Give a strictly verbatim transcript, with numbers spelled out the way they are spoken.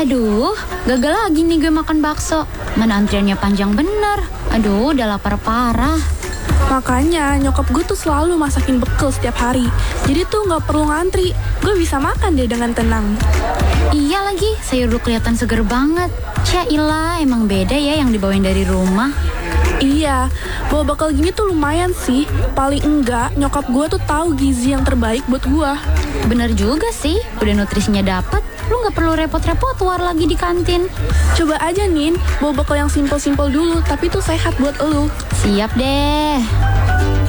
Aduh, gagal lagi nih gue makan bakso. Mana antriannya panjang bener. Aduh, udah lapar parah. Makanya nyokap gue tuh selalu masakin bekal setiap hari. Jadi tuh gak perlu ngantri. Gue bisa makan deh dengan tenang. Iya lagi, sayur lu kelihatan seger banget. Syailah, emang beda ya yang dibawain dari rumah. Iya, bawa bekal gini tuh lumayan sih. Paling enggak nyokap gue tuh tahu gizi yang terbaik buat gue. Bener juga sih, udah nutrisinya dapet. Lu gak perlu repot-repot war lagi di kantin. Coba aja Nin, bawa bekal yang simpel-simpel dulu, tapi tuh sehat buat elu. Siap deh.